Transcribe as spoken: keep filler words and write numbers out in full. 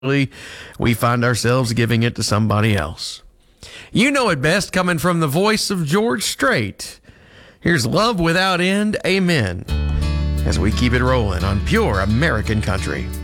we find ourselves giving it to somebody else. You know it best, coming from the voice of George Strait. Here's Love Without End, Amen, as we keep it rolling on Pure American Country.